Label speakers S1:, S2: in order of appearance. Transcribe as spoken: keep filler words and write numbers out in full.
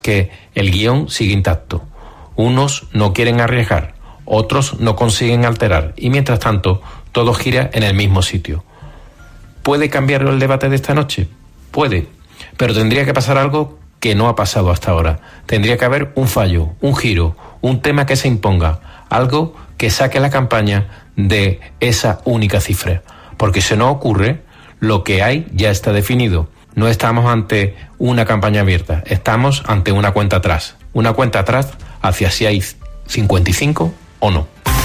S1: que el guión sigue intacto. Unos no quieren arriesgar, otros no consiguen alterar y mientras tanto todo gira en el mismo sitio. ¿Puede cambiar el debate de esta noche? Puede, pero tendría que pasar algo que no ha pasado hasta ahora. Tendría que haber un fallo, un giro, un tema que se imponga, algo que saque la campaña de esa única cifra. Porque si no ocurre, lo que hay ya está definido. No estamos ante una campaña abierta, estamos ante una cuenta atrás. Una cuenta atrás hacia si hay cincuenta y cinco o no.